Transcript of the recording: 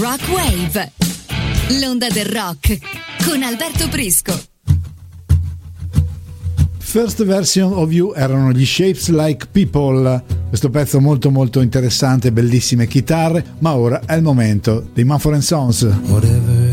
Rock Wave, l'onda del rock con Alberto Prisco. First Version of You erano gli Shapes Like People. Questo pezzo molto molto interessante, bellissime chitarre, ma ora è il momento dei Mumford & Sons. Whatever